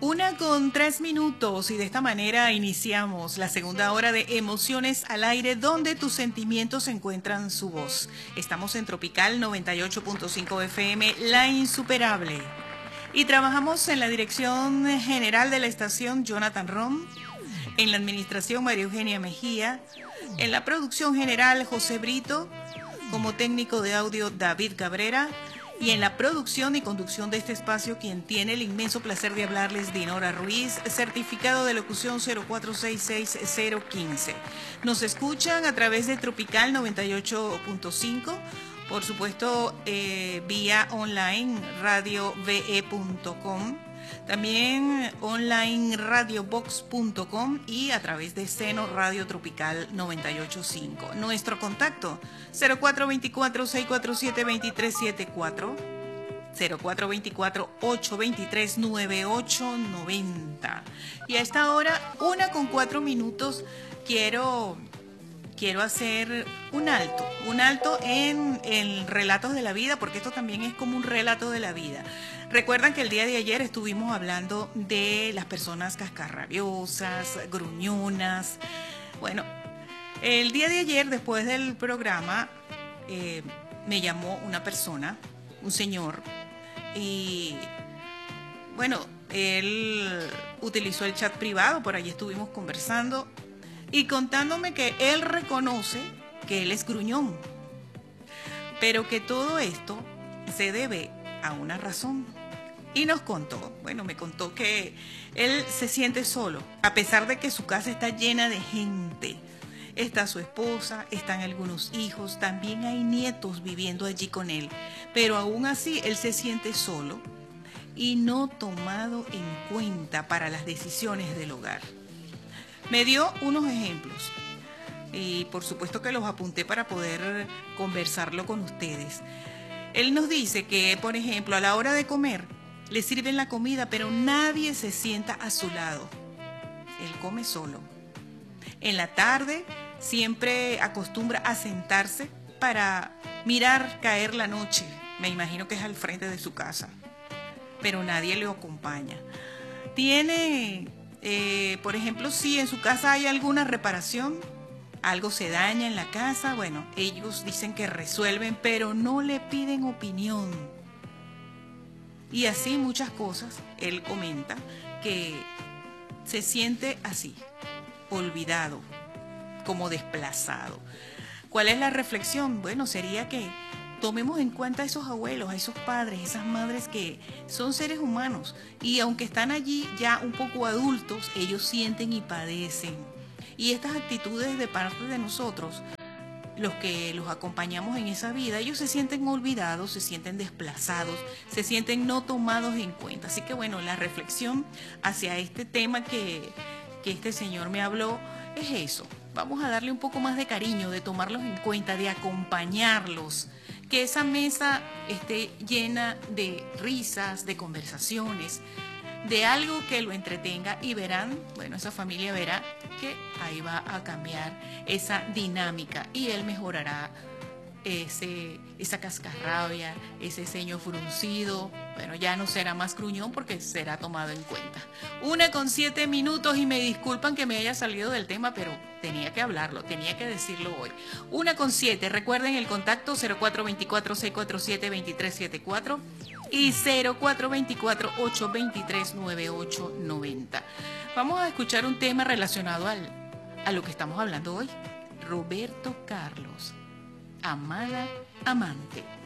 1:03 y de esta manera iniciamos la segunda hora de Emociones al Aire, donde tus sentimientos encuentran su voz. Estamos en Tropical 98.5 FM, La Insuperable. Y trabajamos en la dirección general de la estación Jonathan Rom, en la administración María Eugenia Mejía, en la producción general José Brito, como técnico de audio David Cabrera, y en la producción y conducción de este espacio, quien tiene el inmenso placer de hablarles, Dinora Ruiz, certificado de locución 0466015. Nos escuchan a través de Tropical 98.5, por supuesto vía online radiove.com, también online radiobox.com y a través de Seno Radio Tropical 98.5. Nuestro contacto 0424-647-2374, 0424-823-9890. Y a esta hora, 1:04, quiero hacer un alto en relatos de la vida, porque esto también es como un relato de la vida. Recuerdan que el día de ayer estuvimos hablando de las personas cascarrabiosas, gruñonas. Bueno, el día de ayer, después del programa, me llamó una persona, un señor, y bueno, él utilizó el chat privado, por allí estuvimos conversando y contándome que él reconoce que él es gruñón, pero que todo esto se debe a una razón. Y nos contó, me contó que él se siente solo, a pesar de que su casa está llena de gente. Está su esposa, están algunos hijos, también hay nietos viviendo allí con él. Pero aún así, él se siente solo y no tomado en cuenta para las decisiones del hogar. Me dio unos ejemplos y por supuesto que los apunté para poder conversarlo con ustedes. Él nos dice que, por ejemplo, a la hora de comer, le sirven la comida, pero nadie se sienta a su lado. Él come solo. En la tarde siempre acostumbra a sentarse para mirar caer la noche. Me imagino que es al frente de su casa, pero nadie le acompaña. Tiene, por ejemplo, si en su casa hay alguna reparación, algo se daña en la casa, ellos dicen que resuelven, pero no le piden opinión. Y así muchas cosas. Él comenta que se siente así, olvidado, como desplazado. ¿Cuál es la reflexión? Sería que tomemos en cuenta a esos abuelos, a esos padres, esas madres que son seres humanos y aunque están allí ya un poco adultos, ellos sienten y padecen. Y estas actitudes de parte de nosotros, los que los acompañamos en esa vida, ellos se sienten olvidados, se sienten desplazados, se sienten no tomados en cuenta. Así que la reflexión hacia este tema que este señor me habló es eso. Vamos a darle un poco más de cariño, de tomarlos en cuenta, de acompañarlos, que esa mesa esté llena de risas, de conversaciones, de algo que lo entretenga y verán, esa familia verá que ahí va a cambiar esa dinámica y él mejorará esa cascarrabia, ese ceño fruncido. Ya no será más gruñón porque será tomado en cuenta. 1:07 y me disculpan que me haya salido del tema, pero tenía que hablarlo, tenía que decirlo hoy. 1:07, recuerden el contacto 0424-647-2374 y 0424-823-9890. Vamos a escuchar un tema relacionado a lo que estamos hablando hoy. Roberto Carlos, Amada Amante.